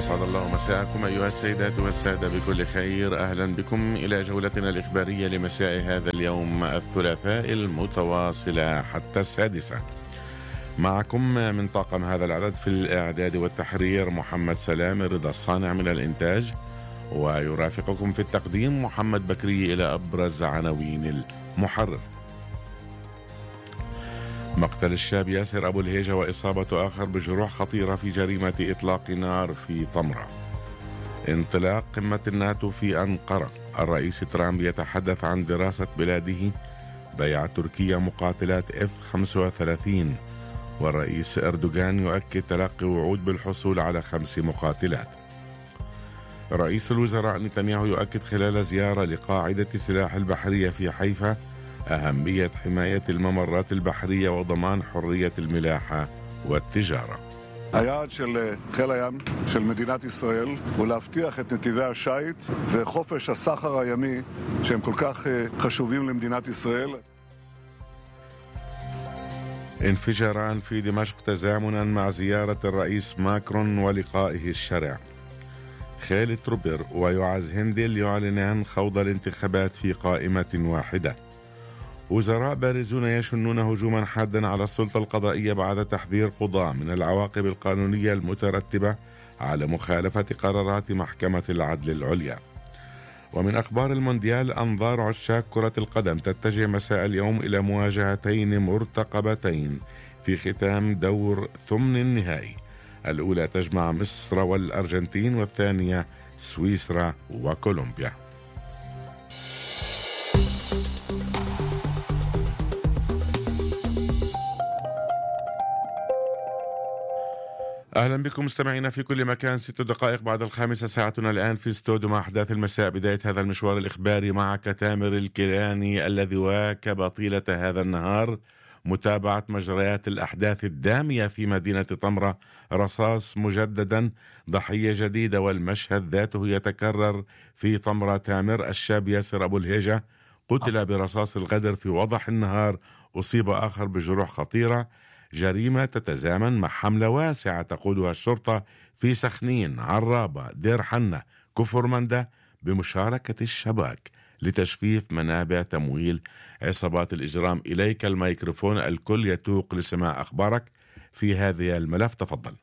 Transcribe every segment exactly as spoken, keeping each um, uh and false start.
أسعد الله مساءكم أيها السيدات والسادة بكل خير. أهلا بكم إلى جولتنا الإخبارية لمساء هذا اليوم الثلاثاء المتواصلة حتى السادسة. معكم من طاقم هذا العدد في الإعداد والتحرير محمد سلام، رضا الصانع من الإنتاج، ويرافقكم في التقديم محمد بكري. إلى أبرز عناوين المحرر: مقتل الشاب ياسر أبو الهيجة وإصابة آخر بجروح خطيرة في جريمة إطلاق نار في طمرة. انطلاق قمة الناتو في أنقرة، الرئيس ترامب يتحدث عن دراسة بلاده بيع تركيا مقاتلات إف خمسة وثلاثين، والرئيس أردوغان يؤكد تلقي وعود بالحصول على خمس مقاتلات. رئيس الوزراء نتنياهو يؤكد خلال زيارة لقاعدة السلاح البحرية في حيفا أهمية حماية الممرات البحرية وضمان حرية الملاحة والتجارة. היעד של חיל הים של מדינת ישראל הוא להבטיח את נתיבי השיט וחופש הסחר הימי שהם כל כך חשובים למדינת ישראל. انفجاران في دمشق تزامنا مع زيارة الرئيس ماكرون ولقائه الشرع. خالد تروبر ويعز هندل يعلنان خوض الانتخابات في قائمة واحدة. وزراء بارزون يشنون هجوما حادا على السلطة القضائية بعد تحذير قضاة من العواقب القانونية المترتبة على مخالفة قرارات محكمة العدل العليا. ومن أخبار المونديال، أنظار عشاق كرة القدم تتجه مساء اليوم إلى مواجهتين مرتقبتين في ختام دور ثمن النهائي. الأولى تجمع مصر والأرجنتين، والثانية سويسرا وكولومبيا. أهلا بكم مستمعينا في كل مكان. ست دقائق بعد الخامسة ساعتنا الآن في استوديو مع أحداث المساء. بداية هذا المشوار الإخباري معك تامر الكيلاني الذي واكب طيلة هذا النهار متابعة مجريات الأحداث الدامية في مدينة طمرة. رصاص مجددا، ضحية جديدة، والمشهد ذاته يتكرر في طمرة. تامر، الشاب ياسر أبو الهيجة قتل برصاص الغدر في وضح النهار، أصيب آخر بجروح خطيرة. جريمة تتزامن مع حملة واسعة تقودها الشرطة في سخنين، عرابة، دير حنة، كفر مندة، بمشاركة الشباك لتجفيف منابع تمويل عصابات الإجرام. إليك الميكروفون، الكل يتوق لسماع أخبارك في هذا الملف، تفضل.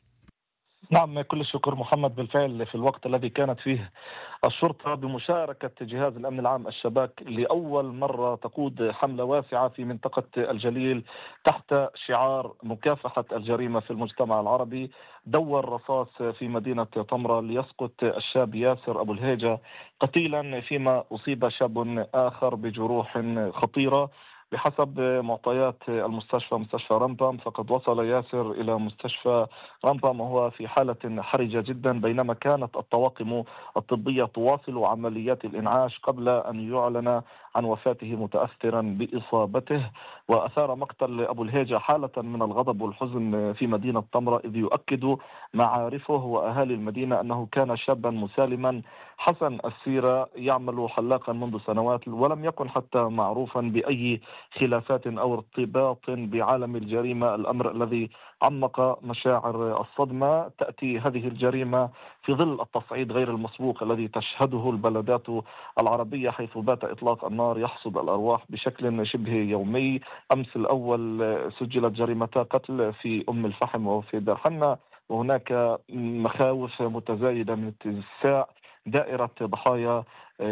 نعم، كل الشكر محمد. بالفعل في الوقت الذي كانت فيه الشرطة بمشاركة جهاز الأمن العام الشباك لأول مرة تقود حملة واسعة في منطقة الجليل تحت شعار مكافحة الجريمة في المجتمع العربي، دور رصاص في مدينة طمرة ليسقط الشاب ياسر أبو الهيجة قتيلا، فيما أصيب شاب آخر بجروح خطيرة. بحسب معطيات المستشفى مستشفى رمبام، فقد وصل ياسر إلى مستشفى رمبام وهو في حالة حرجة جدا، بينما كانت الطواقم الطبية تواصل عمليات الإنعاش قبل أن يعلن عن وفاته متأثرا بإصابته. وأثار مقتل أبو الهيجة حالة من الغضب والحزن في مدينة طمرة، إذ يؤكد معارفه وأهالي المدينة أنه كان شابا مسالما حسن السيرة يعمل حلاقا منذ سنوات، ولم يكن حتى معروفا بأي خلافات أو ارتباط بعالم الجريمة، الأمر الذي عمق مشاعر الصدمة. تأتي هذه الجريمة في ظل التصعيد غير المسبوق الذي تشهده البلدات العربية، حيث بات إطلاق النار يحصد الأرواح بشكل شبه يومي. أمس الأول سجلت جريمتا قتل في أم الفحم وفي دار حنة، وهناك مخاوف متزايدة من اتساع دائرة ضحايا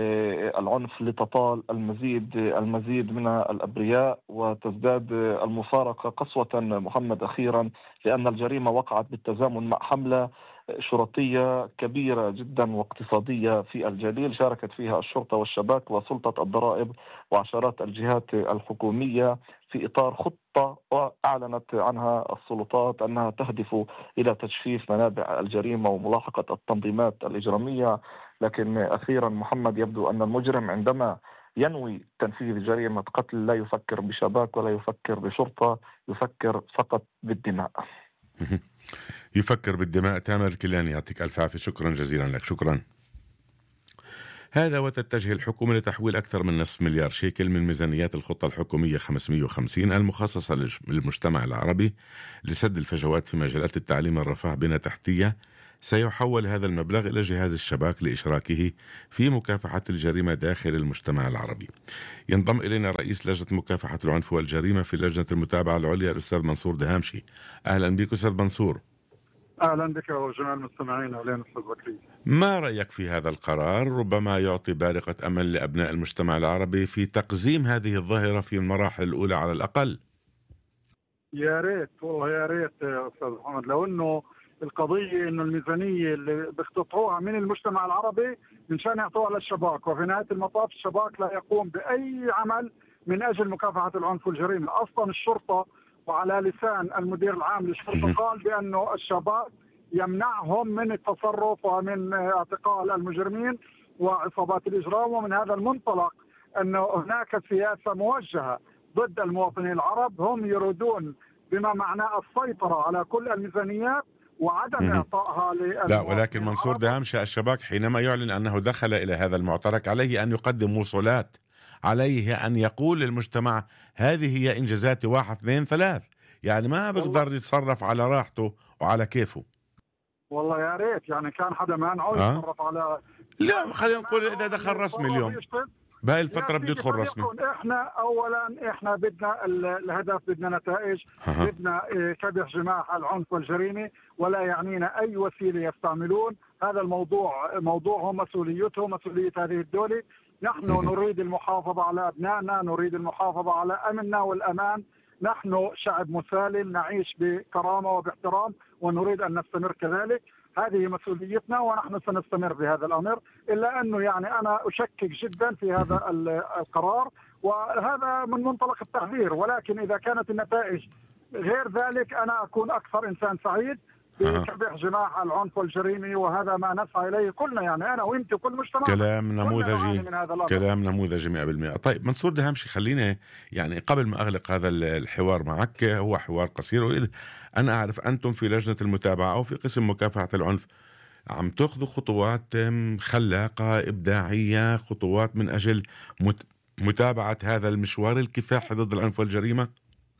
العنف لتطال المزيد المزيد من الأبرياء، وتزداد المفارقة قسوة محمد أخيرا، لأن الجريمة وقعت بالتزامن مع حملة شرطية كبيرة جدا واقتصادية في الجليل شاركت فيها الشرطة والشباك وسلطة الضرائب وعشرات الجهات الحكومية في إطار خطة أعلنت عنها السلطات أنها تهدف إلى تجفيف منابع الجريمة وملاحقة التنظيمات الإجرامية. لكن أخيرا محمد، يبدو أن المجرم عندما ينوي تنفيذ جريمة قتل لا يفكر بشباك ولا يفكر بشرطة، يفكر فقط بالدماء. يفكر بالدماء. تامر الكيلاني، يعطيك ألف عافية، شكرا جزيلا لك. شكرا. هذا وتتجه الحكومة لتحويل أكثر من نصف مليار شيكل من ميزانيات الخطة الحكومية خمسمئة وخمسين المخصصة للمجتمع العربي لسد الفجوات في مجالات التعليم، الرفاه، بنى تحتية، سيحول هذا المبلغ إلى جهاز الشباك لإشراكه في مكافحة الجريمة داخل المجتمع العربي. ينضم إلينا رئيس لجنة مكافحة العنف والجريمة في لجنة المتابعة العليا الأستاذ منصور دهامشي. أهلا بك أستاذ منصور. أهلا بك وجميع المستمعين. أهلا أستاذ بكري. ما رأيك في هذا القرار؟ ربما يعطي بارقة أمل لأبناء المجتمع العربي في تقزيم هذه الظاهرة في المراحل الأولى على الأقل. يا ريت والله يا ريت يا أستاذ محمد، لو أنه القضية أنه الميزانية اللي بيقتطعوها من المجتمع العربي من شان يعطوها للشباك، وفي نهاية المطاف الشباك لا يقوم بأي عمل من أجل مكافحة العنف والجريمة. أصلا الشرطة وعلى لسان المدير العام للشرطة قال بأنه الشباك يمنعهم من التصرف ومن اعتقال المجرمين وعصابات الإجرام، ومن هذا المنطلق أنه هناك سياسة موجهة ضد المواطنين العرب. هم يريدون بما معناه السيطرة على كل الميزانيات وعدم إعطائها للمواطنين. لا، ولكن منصور دهامشي الشباك حينما يعلن أنه دخل إلى هذا المعترك عليه أن يقدم وصولات، عليه أن يقول للمجتمع هذه هي إنجازاتي واحد اثنين ثلاث، يعني ما بيقدر يتصرف على راحته وعلى كيفه. والله يا ريت يعني كان حدا مانعه أه؟ يتصرف على، لا خلينا نقول إذا دخل رسمي اليوم بهاي الفترة بده يدخل رسمي. احنا اولا احنا بدنا الهدف، بدنا نتائج، أه. بدنا كبح جماح العنف والجريمة، ولا يعنينا اي وسيلة يستعملون. هذا الموضوع موضوعهم، مسؤوليتهم، مسؤولية هذه الدولة. نحن أه. نريد المحافظة على ابنائنا، نريد المحافظة على امننا والامان. نحن شعب مسالم نعيش بكرامة وباحترام ونريد ان نستمر كذلك. هذه مسؤوليتنا ونحن سنستمر بهذا الأمر، إلا أنه يعني أنا أشكك جدا في هذا القرار، وهذا من منطلق التحذير. ولكن إذا كانت النتائج غير ذلك أنا أكون أكثر إنسان سعيد بكبح جماح العنف والجريمة، وهذا ما نسعى إليه كلنا، يعني أنا وإنت وكل مجتمع. كلام نموذجي، كلام نموذجي مئة بالمئة. طيب منصور دهامشي، خلينا يعني قبل ما أغلق هذا الحوار معك، هو حوار قصير، وإذا أنا أعرف أنتم في لجنة المتابعة أو في قسم مكافحة العنف عم تأخذوا خطوات خلاقة إبداعية، خطوات من أجل متابعة هذا المشوار الكفاحي ضد العنف والجريمة.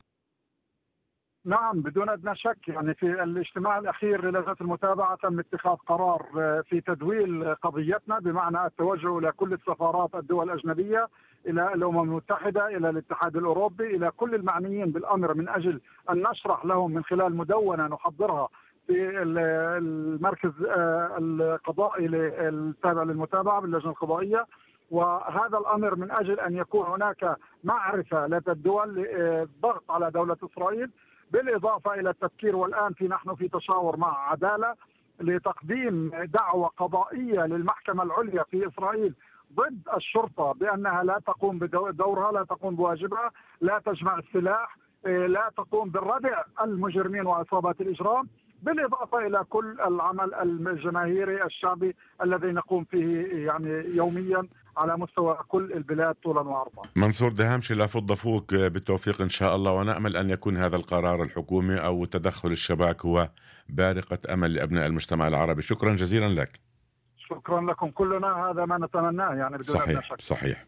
نعم بدون أدنى شك. يعني في الاجتماع الأخير للجنة المتابعة تم اتخاذ قرار في تدويل قضيتنا، بمعنى التوجه إلى كل السفارات الدول الأجنبية، إلى الأمم المتحدة، إلى الاتحاد الأوروبي، إلى كل المعنيين بالأمر، من أجل أن نشرح لهم من خلال مدونة نحضرها في المركز القضائي التابع للمتابعة باللجنة القضائية. وهذا الأمر من أجل أن يكون هناك معرفة لدى الدول للضغط على دولة إسرائيل، بالإضافة إلى التفكير. والآن في نحن في تشاور مع عدالة لتقديم دعوة قضائية للمحكمة العليا في إسرائيل ضد الشرطة بأنها لا تقوم بدورها، لا تقوم بواجبها، لا تجمع السلاح، لا تقوم بالردع المجرمين وعصابات الإجرام، بالإضافة إلى كل العمل الجماهيري الشعبي الذي نقوم فيه يعني يوميا على مستوى كل البلاد طولا وعرضا. منصور دهامشي، لا فض فوق بالتوفيق إن شاء الله، ونأمل أن يكون هذا القرار الحكومي أو تدخل الشباك هو بارقة أمل لأبناء المجتمع العربي. شكرا جزيلا لك. شكرا لكم كلنا، هذا ما نتمناه يعني بدون صحيح شك. صحيح.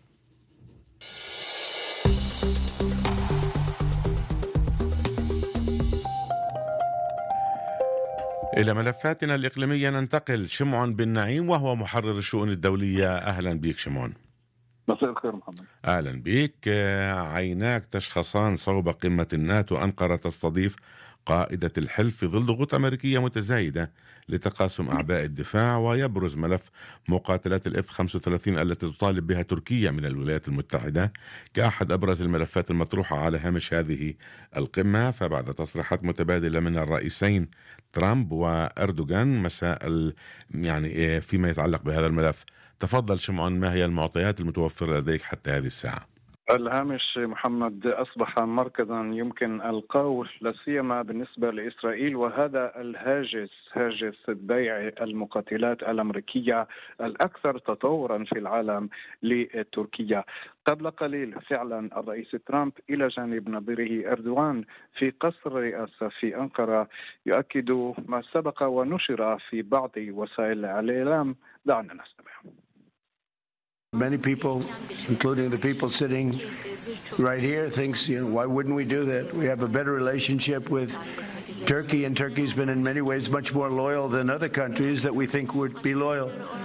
إلى ملفاتنا الإقليمية ننتقل. شمعون بن نعيم وهو محرر الشؤون الدولية. أهلا بك شمعون. مساء الخير محمد. أهلا بك. عيناك تشخصان صوب قمة الناتو. أنقرة تستضيف قائدة الحلف في ظل ضغوط أمريكية متزايدة لتقاسم أعباء الدفاع، ويبرز ملف مقاتلات الاف خمسة وثلاثين التي تطالب بها تركيا من الولايات المتحدة كأحد أبرز الملفات المطروحة على هامش هذه القمة. فبعد تصريحات متبادلة من الرئيسين ترامب وأردوغان مساء يعني فيما يتعلق بهذا الملف، تفضل شمعون، ما هي المعطيات المتوفرة لديك حتى هذه الساعة؟ الهامش محمد أصبح مركزا يمكن القول لا سيما بالنسبة لإسرائيل، وهذا الهاجس هاجس بيع المقاتلات الأمريكية الأكثر تطورا في العالم لتركيا. قبل قليل فعلا الرئيس ترامب إلى جانب نظيره أردوغان في قصر الرئاسة في أنقرة يؤكد ما سبق ونشر في بعض وسائل الإعلام. دعنا نستمع. Many people, including the people sitting right here, thinks, you know, why wouldn't we do that? We have a better relationship with Turkey, and Turkey's been in many ways much more loyal than other countries that we think would be loyal.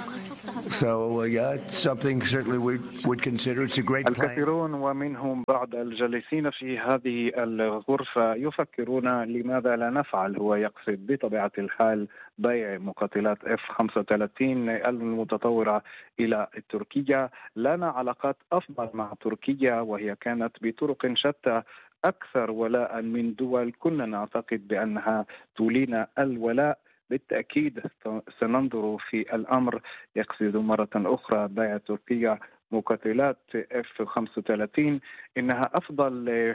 So uh, yeah, it's something certainly we would consider. It's a great plan. الكثيرون ومنهم بعض الجالسين في هذه الغرفة يفكرون لماذا لا نفعل. هو يقصد بطبيعة الحال بيع مقاتلات إف خمسة وثلاثين المتطورة إلى تركيا. لنا علاقات أفضل مع تركيا وهي كانت بطرق شتى أكثر ولاء من دول كنا نعتقد بأنها تولينا الولاء. بالتأكيد سننظر في الأمر. يقصد مرة أخرى بيع تركيا مقاتلات إف خمسة وثلاثين إنها أفضل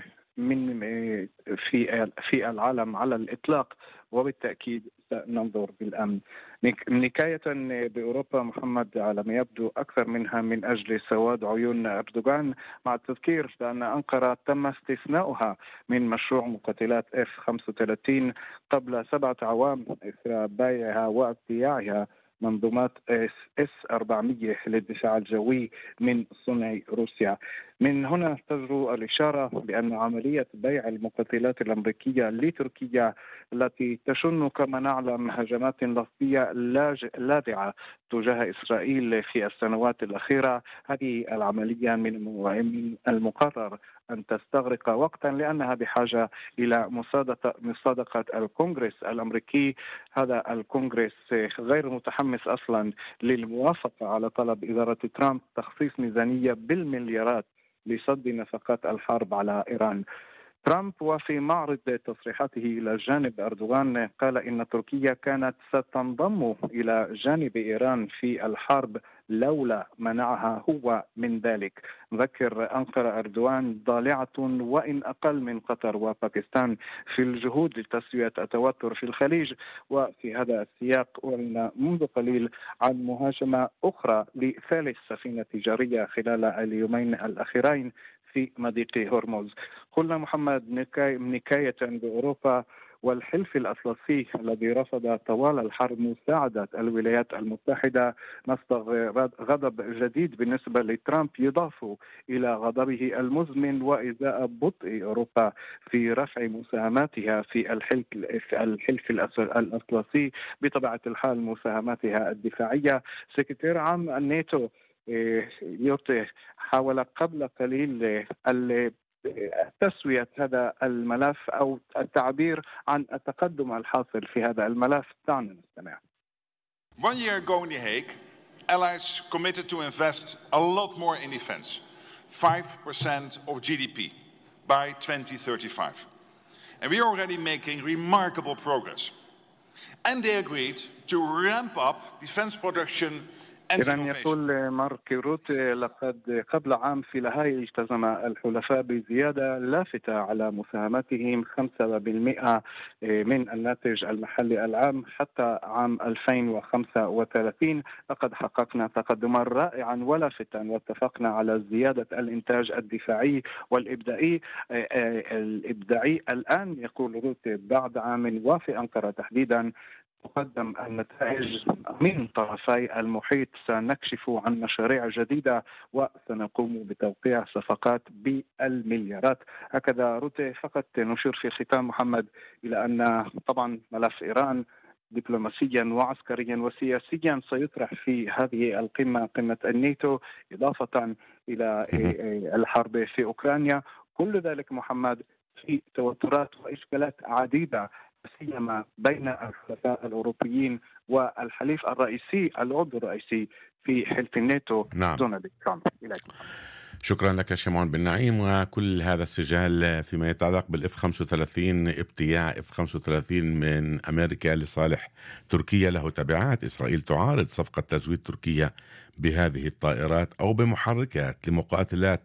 من في في العالم على الإطلاق، وبالتأكيد سننظر بالأمن. نكاية بأوروبا محمد على ما يبدو أكثر منها من أجل سواد عيون أردوغان، مع التذكير بأن أنقرة تم استثناؤها من مشروع مقاتلات إف خمسة وثلاثين قبل سبعة أعوام إثر بيعها وابتياعها منظومات إس أربعمية للدفاع الجوي من صنع روسيا. من هنا تجرؤ الإشارة بأن عملية بيع المقاتلات الأمريكية لتركيا التي تشن كما نعلم هجمات لفظية لاذعة تجاه إسرائيل في السنوات الأخيرة، هذه العملية من المقرر أن تستغرق وقتا لأنها بحاجة إلى مصادقة الكونغرس الأمريكي. هذا الكونغرس غير متحمس أصلا للموافقة على طلب إدارة ترامب تخصيص ميزانية بالمليارات لصد نفقات الحرب على إيران. ترامب وفي معرض تصريحاته إلى جانب أردوغان قال إن تركيا كانت ستنضم إلى جانب إيران في الحرب لولا منعها هو من ذلك. ذكر أنقرة أردوغان ضالعة وإن أقل من قطر وباكستان في الجهود لتسوية التوتر في الخليج. وفي هذا السياق قلنا منذ قليل عن مهاجمة أخرى لثالث سفينة تجارية خلال اليومين الأخيرين في مضيق هرمز. قلنا محمد نكاية بأوروبا والحلف الأطلسي الذي رفض طوال الحرب مساعدة الولايات المتحدة مصدر غضب جديد بالنسبة لترامب يضاف إلى غضبه المزمن وإزاء بطء أوروبا في رفع مساهماتها في الحلف الحلف الأطلسي، بطبيعة الحال مساهماتها الدفاعية. سكرتير عام الناتو يوتي حاول قبل قليل تسوية هذا الملف أو التعبير عن التقدم الحاصل في هذا الملف. دعنا نستمع. One year ago in The Hague, allies committed to invest a lot more in defense, five percent of G D P by twenty thirty-five. And we are already making remarkable progress. And they agreed to ramp up defense production. إذن يقول مارك روتي لقد قبل عام في لاهاي التزم الحلفاء بزيادة لافتة على مساهمتهم خمسة بالمئة من الناتج المحلي العام حتى عام ألفين وخمسة وثلاثين. لقد حققنا تقدما رائعا ولافتا واتفقنا على زيادة الإنتاج الدفاعي والإبداعي الإبداعي الآن. يقول روتي بعد عام وفي أنقرة تحديدا تقدم النتائج من طرفي المحيط، سنكشف عن مشاريع جديدة وسنقوم بتوقيع صفقات بالمليارات. هكذا روتي. فقط نشير في ختام محمد إلى أن طبعا ملف إيران دبلوماسيا وعسكريا وسياسيا سيطرح في هذه القمة، قمة الناتو، إضافة إلى الحرب في أوكرانيا. كل ذلك محمد في توترات وإشكالات عديدة سيما بين الحلفاء الأوروبيين والحليف الرئيسي العضو الرئيسي في حلف الناتو. نعم. دونالد ترامب. شكرا لك شمعون بن نعيم. وكل هذا السجال فيما يتعلق بالإف خمسة وثلاثين، ابتياع إف خمسة وثلاثين من أمريكا لصالح تركيا له تبعات. إسرائيل تعارض صفقة تزويد تركيا بهذه الطائرات أو بمحركات لمقاتلات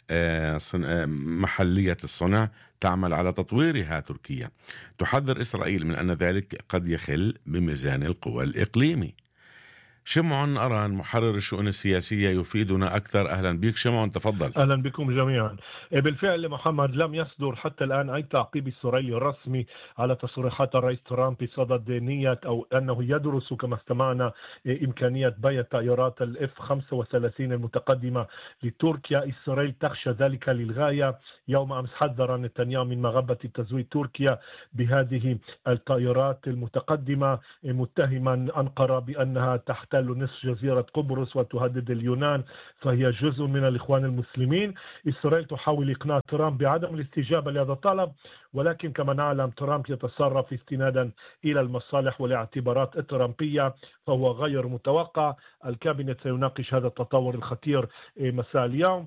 محلية الصنع تعمل على تطويرها تركيا. تحذر إسرائيل من أن ذلك قد يخل بميزان القوى الإقليمي. شمعون أران محرر الشؤون السياسية يفيدنا أكثر. أهلا بك شمعون، تفضل. أهلا بكم جميعا. بالفعل محمد، لم يصدر حتى الآن أي تعقيب إسرائيلي رسمي على تصريحات الرئيس ترامب بصدد نية أو أنه يدرس كما استمعنا إمكانية بيع الطائرات الإف خمسة وثلاثين المتقدمة لتركيا. إسرائيل تخشى ذلك للغاية. يوم أمس حذر نتنياهو من مغبة تزويد تركيا بهذه الطائرات المتقدمة، متهما أنقرة بأنها تحتل نصف جزيرة قبرص وتهدد اليونان، فهي جزء من الإخوان المسلمين. إسرائيل تحاول إقناع ترامب بعدم الاستجابة لهذا الطلب، ولكن كما نعلم ترامب يتصرف استنادا إلى المصالح والاعتبارات الترامبية، فهو غير متوقع. الكابينت سيناقش هذا التطور الخطير مساء اليوم،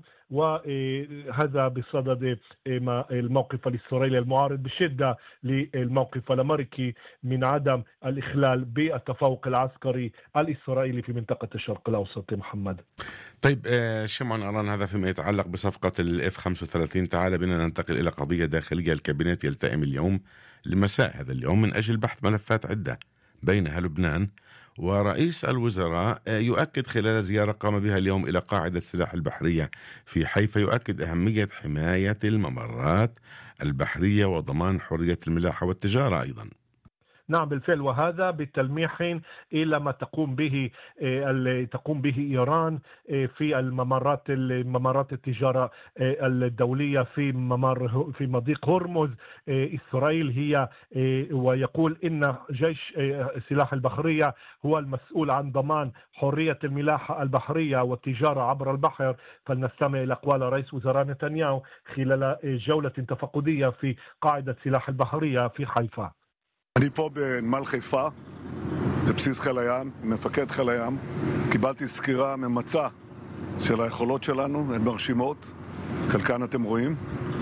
وهذا بصدد الموقف الإسرائيلي المعارض بشدة للموقف الأمريكي من عدم الإخلال بالتفوق العسكري الإسرائيلي في منطقة الشرق الأوسط. محمد، طيب شمعون أران، هذا فيما يتعلق بصفقة الإف خمسة وثلاثين. تعال بنا ننتقل إلى قضية داخلية. الكابينت يلتئم اليوم المساء هذا اليوم من أجل بحث ملفات عدة بينها لبنان، ورئيس الوزراء يؤكد خلال زيارة قام بها اليوم إلى قاعدة السلاح البحرية في حيفا، يؤكد أهمية حماية الممرات البحرية وضمان حرية الملاحة والتجارة أيضا. نعم بالفعل، وهذا بالتلميح إلى ما تقوم به تقوم به إيران في الممرات الممرات التجارة الدولية في ممر في مضيق هرمز. إسرائيل هي ويقول إن جيش السلاح البحرية هو المسؤول عن ضمان حرية الملاحة البحرية والتجارة عبر البحر. فلنستمع إلى أقوال رئيس وزراء نتنياهو خلال جولة تفقدية في قاعدة سلاح البحرية في حيفا. אני פה בנמל חיפה, בבסיס חיל הים, מפקד חיל הים. קיבלתי סקירה ממצה של היכולות שלנו, הן מרשימות, חלקן אתם רואים,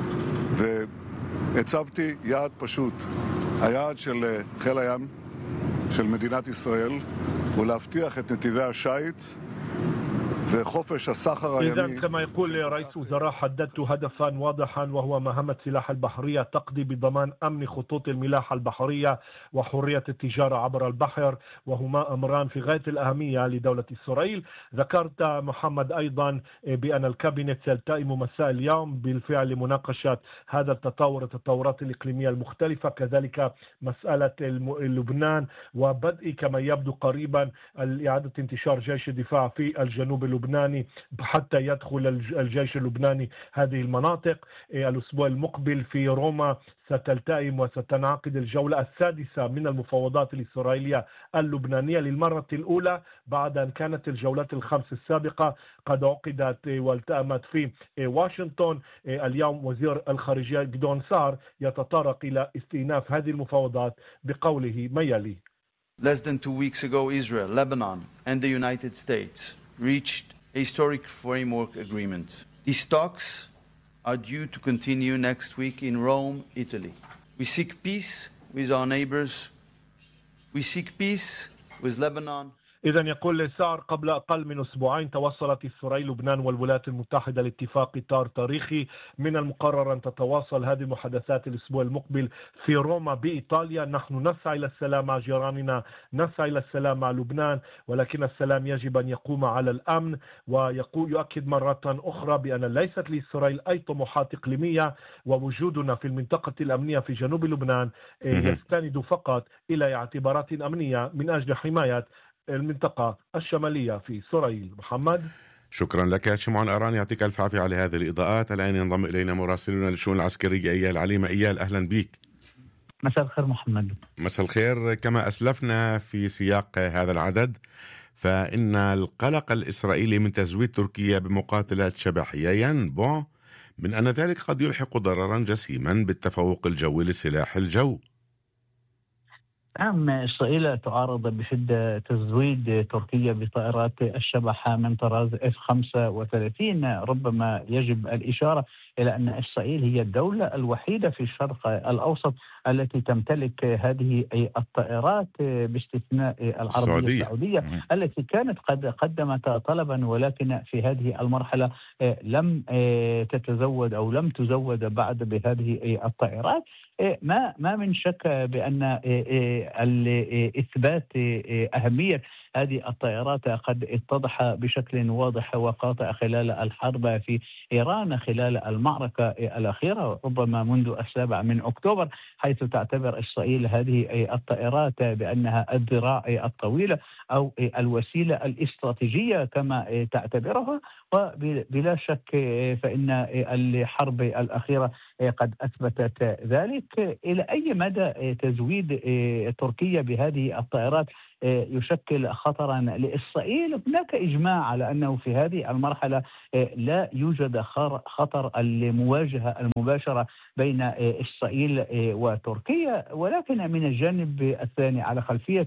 והצבתי יעד פשוט. היעד של חיל הים, של מדינת ישראל, הוא להבטיח את נתיבי השיט וחופש הסחר הימי. إذن كما يقول رئيس وزراء، حددت هدفا واضحا وهو مهمة سلاح البحرية تقضي بضمان أمن خطوط الملاحة البحرية وحرية التجارة عبر البحر، وهما أمران في غاية الأهمية لدولة إسرائيل. ذكرت محمد أيضا بأن الكابينت سيلتئم مساء اليوم بالفعل لمناقشة هذا التطور، التطورات الإقليمية المختلفة، كذلك مسألة لبنان وبدء كما يبدو قريبا إعادة انتشار جيش الدفاع في الجنوب اللبناني حتى يدخل الجيش اللبناني هذه المناطق. الأسبوع المقبل في روما ستلتئم وستنعقد الجولة السادسة من المفاوضات الإسرائيلية اللبنانية للمرة الأولى بعد أن كانت الجولات الخمس السابقة قد عقدت والتأمت في واشنطن. اليوم وزير الخارجية جدون سار يتطرق إلى استئناف هذه المفاوضات بقوله ما يلي: Less than two weeks ago, Israel, Lebanon, and the United States reached a historic framework agreement. These talks are due to continue next week in Rome, Italy. We seek peace with our neighbors. We seek peace with Lebanon. إذن يقول سار قبل أقل من أسبوعين توصلت إسرائيل لبنان والولايات المتحدة لاتفاق إطار تاريخي. من المقرر أن تتواصل هذه المحادثات الأسبوع المقبل في روما بإيطاليا. نحن نسعى إلى السلام مع جيراننا، نسعى إلى السلام مع لبنان، ولكن السلام يجب أن يقوم على الأمن. ويقول يؤكد مرة أخرى بأن ليست لإسرائيل أي طموحات إقليمية، ووجودنا في المنطقة الأمنية في جنوب لبنان يستند فقط إلى اعتبارات أمنية من أجل حماية المنطقة الشمالية في إسرائيل. محمد، شكرا لك شمعون أران، يعطيك ألف عافية على هذه الإضاءات. الآن ينضم إلينا مراسلنا للشؤون العسكرية إيال عليمة. إيال، أهلا بك. مساء الخير محمد. مساء الخير. كما أسلفنا في سياق هذا العدد، فإن القلق الإسرائيلي من تزويد تركيا بمقاتلات شبحية ينبع من أن ذلك قد يلحق ضررا جسيما بالتفوق الجوي لسلاح الجو. نعم، إسرائيل تعارض بشدة تزويد تركيا بطائرات الشبح من طراز إف خمسة وثلاثين. ربما يجب الإشارة إلى أن إسرائيل هي الدولة الوحيدة في الشرق الأوسط التي تمتلك هذه الطائرات باستثناء العربية السعودية. السعودية مم. التي كانت قد قدمت طلبا، ولكن في هذه المرحلة لم تتزود أو لم تزود بعد بهذه الطائرات. ما ما من شك بأن إثبات أهمية هذه الطائرات قد اتضح بشكل واضح وقاطع خلال الحرب في إيران، خلال المعركة الأخيرة ربما منذ السابع من أكتوبر، حيث تعتبر إسرائيل هذه الطائرات بأنها الذراع الطويلة أو الوسيلة الاستراتيجية كما تعتبرها. وبلا شك فإن الحرب الأخيرة قد أثبتت ذلك. إلى أي مدى تزويد تركيا بهذه الطائرات يشكل خطرا لإسرائيل؟ هناك إجماع على أنه في هذه المرحلة لا يوجد خطر المواجهة المباشرة بين إسرائيل وتركيا، ولكن من الجانب الثاني على خلفية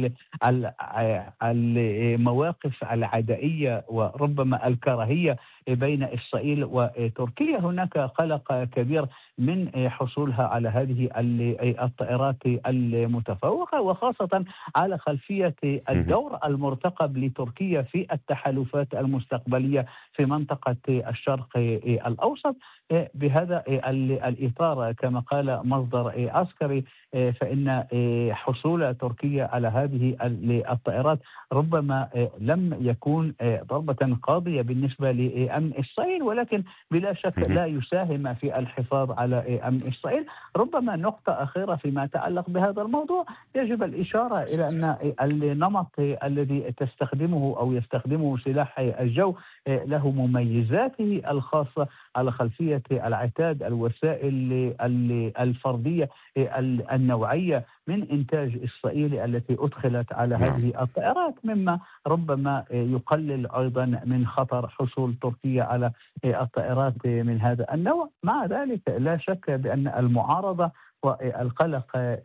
المواقف العدائية وربما الكراهية بين إسرائيل وتركيا هناك قلق كبير من حصولها على هذه الطائرات المتفوقة، وخاصة على خلفية الدور المرتقب لتركيا في التحالفات المستقبلية في منطقة الشرق الأوسط. بهذا الإطار كما قال مصدر عسكري فإن حصول تركيا على هذه الطائرات ربما لم يكون ضربة قاضية بالنسبة لأمن إسرائيل، ولكن بلا شك لا يساهم في الحفاظ على أمن إسرائيل. ربما نقطة أخيرة فيما يتعلق بهذا الموضوع، يجب الإشارة إلى أن النمط الذي تستخدمه أو يستخدمه سلاح الجو له مميزاته الخاصة على خلفية العتاد الوسائل الفردية النوعية من إنتاج إسرائيلي التي أدخلت على هذه الطائرات، مما ربما يقلل أيضا من خطر حصول تركيا على الطائرات من هذا النوع. مع ذلك لا شك بأن المعارضة والقلق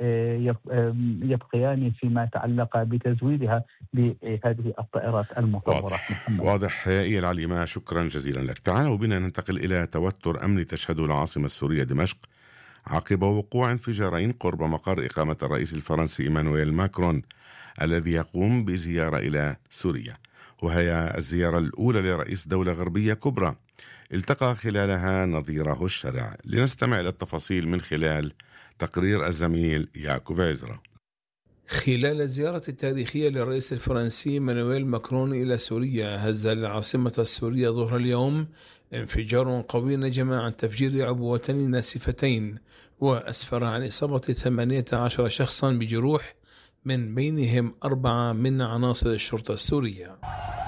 يبقيان فيما يتعلق بتزويدها بهذه الطائرات المطورة. واضح, واضح يا العلي، ما شكرا جزيلا لك. تعالوا بنا ننتقل إلى توتر أمني تشهده العاصمة السورية دمشق عقب وقوع انفجارين قرب مقر إقامة الرئيس الفرنسي إيمانويل ماكرون الذي يقوم بزيارة إلى سوريا، وهي الزيارة الأولى لرئيس دولة غربية كبرى التقى خلالها نظيره الشرع. لنستمع إلى التفاصيل من خلال تقرير الزميل يعقوب عزرا. خلال الزيارة التاريخية للرئيس الفرنسي مانويل ماكرون إلى سوريا، هز العاصمة السورية ظهر اليوم انفجار قوي نجم عن تفجير عبوتين ناسفتين، وأسفر عن إصابة ثمانية عشر شخصا بجروح، من بينهم أربعة من عناصر الشرطة السورية.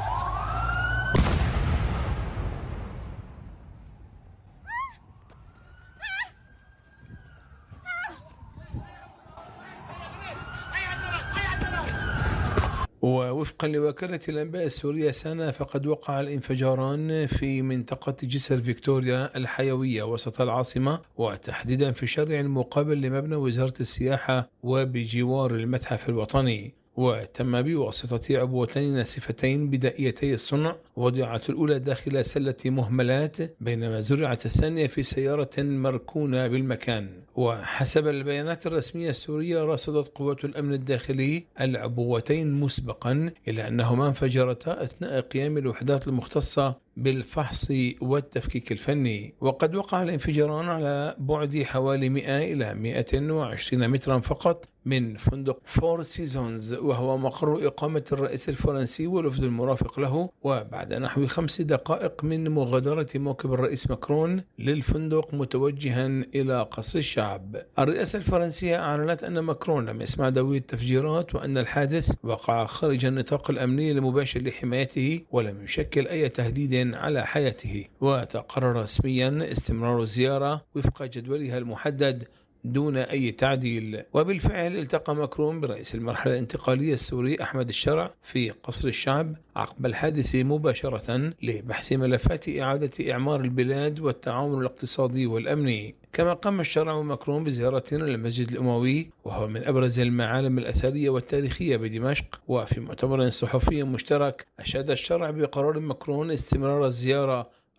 ووفقا لوكالة الأنباء السورية سانا، فقد وقع الانفجاران في منطقة جسر فيكتوريا الحيوية وسط العاصمة، وتحديدا في شارع مقابل لمبنى وزارة السياحة وبجوار المتحف الوطني. وتم بواسطة عبوتين ناسفتين بدائيتي الصنع، وضعت الأولى داخل سلة مهملات بينما زرعت الثانية في سيارة مركونة بالمكان. وحسب البيانات الرسمية السورية، رصدت قوات الأمن الداخلي العبوتين مسبقا، إلا أنهما انفجرتا أثناء قيام الوحدات المختصة بالفحص والتفكيك الفني. وقد وقع الانفجاران على بعد حوالي مئة إلى مئة وعشرين مترا فقط من فندق فور سيزونز، وهو مقر إقامة الرئيس الفرنسي والوفد المرافق له، وبعد نحو خمس دقائق من مغادرة موكب الرئيس ماكرون للفندق متوجها إلى قصر الشعب. الرئاسة الفرنسية أعلنت أن ماكرون لم يسمع دوي التفجيرات، وأن الحادث وقع خارج النطاق الأمني المباشر لحمايته ولم يشكل أي تهديد على حياته. وتقرر رسميا استمرار الزيارة وفق جدولها المحدد دون أي تعديل. وبالفعل التقى ماكرون برئيس المرحلة الانتقالية السوري أحمد الشرع في قصر الشعب عقب الحادث مباشرة لبحث ملفات إعادة إعمار البلاد والتعاون الاقتصادي والأمني. كما قام الشرع وماكرون بزيارة للمسجد الأموي، وهو من أبرز المعالم الأثرية والتاريخية بدمشق. وفي مؤتمر صحفي مشترك أشاد الشرع بقرار ماكرون استمرار الزيارة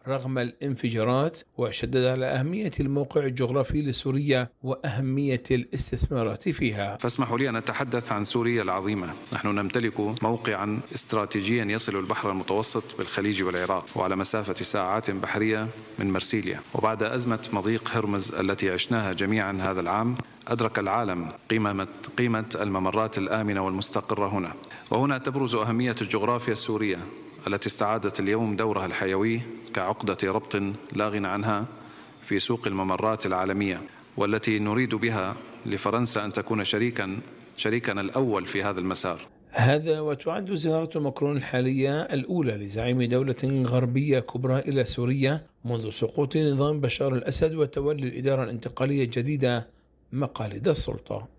رغم الانفجارات، وشدد على أهمية الموقع الجغرافي لسوريا وأهمية الاستثمارات فيها. فاسمحوا لي أن أتحدث عن سوريا العظيمة. نحن نمتلك موقعا استراتيجيا يصل البحر المتوسط بالخليج والعراق، وعلى مسافة ساعات بحرية من مرسيليا. وبعد أزمة مضيق هرمز التي عشناها جميعا هذا العام، أدرك العالم قيمة قيمة الممرات الآمنة والمستقرة هنا. وهنا تبرز أهمية الجغرافيا السورية التي استعادت اليوم دورها الحيوي كعقدة ربط لا غنى عنها في سوق الممرات العالمية، والتي نريد بها لفرنسا أن تكون شريكا شريكنا الأول في هذا المسار. هذا وتعد زيارة ماكرون الحالية الأولى لزعيم دولة غربية كبرى إلى سوريا منذ سقوط نظام بشار الأسد وتولي الإدارة الانتقالية الجديدة مقاليد السلطة.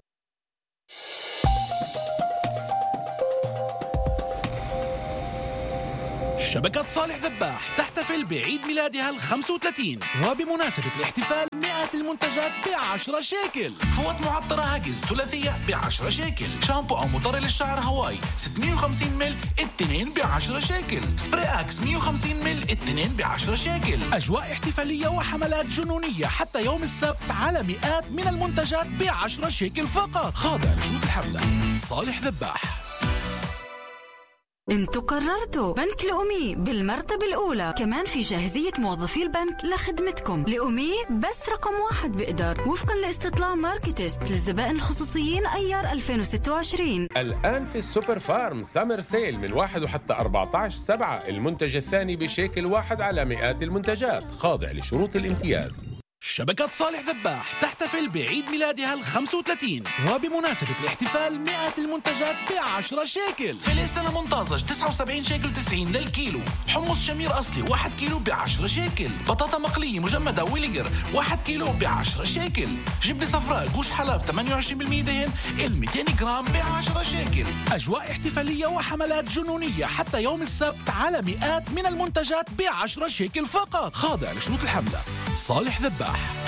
شبكة صالح ذباح تحتفل بعيد ميلادها الخمسة وثلاثين، وبمناسبة الاحتفال مئات المنتجات بعشرة شيكل. فوط معطرة هاجز ثلاثية بعشرة شيكل، شامبو أو مطر للشعر هواي ستمئة وخمسين مل اثنين بعشرة شيكل، سبراي أكس مئة وخمسين مل اثنين بعشرة شيكل. أجواء احتفالية وحملات جنونية حتى يوم السبت على مئات من المنتجات بعشرة شيكل فقط، خاضع لشروط الحملة. صالح ذباح. انتوا قررتوا بنك الأمي بالمرتبة الأولى، كمان في جاهزية موظفي البنك لخدمتكم. الأمي بس رقم واحد بقدر وفقا لاستطلاع ماركتست للزبائن الخصوصيين أيار ألفين وستة وعشرين. الآن في السوبر فارم سامر سيل من واحد وحتى أربعة عشر سبعة، المنتج الثاني بشيكل واحد على مئات المنتجات، خاضع لشروط الامتياز. شبكة صالح ذباح تحتفل بعيد ميلادها الخمسة وثلاثين، وبمناسبة الاحتفال مئات المنتجات بعشرة شيكل. فلفل سنة منطازج تسعة وسبعين شيكل وتسعين للكيلو، حمص شمير أصلي واحد كيلو بعشرة شيكل، بطاطا مقلية مجمدة ويليجر واحد كيلو بعشرة شيكل، جبنة صفراء جوش حلاب ثمانية وعشرين بالمئة دهن المئتين جرام بعشرة شيكل. أجواء احتفالية وحملات جنونية حتى يوم السبت على مئات من المنتجات بعشرة شيكل فقط، خاضع لشروط الحملة. صالح ذباح.